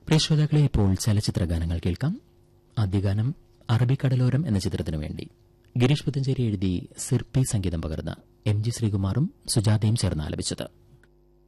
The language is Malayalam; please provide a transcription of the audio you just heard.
പ്രിയ ശ്രോതാക്കളെ, ഇപ്പോൾ ചലച്ചിത്ര ഗാനങ്ങൾ കേൾക്കാം. ആദ്യഗാനം അറബിക്കടലോരം എന്ന ചിത്രത്തിനു വേണ്ടി ഗിരീഷ് പുത്തഞ്ചേരി എഴുതി സിർപ്പി സംഗീതം പകർന്ന് എം ജി ശ്രീകുമാറും സുജാതയും ചേർന്ന് ആലപിച്ചത്.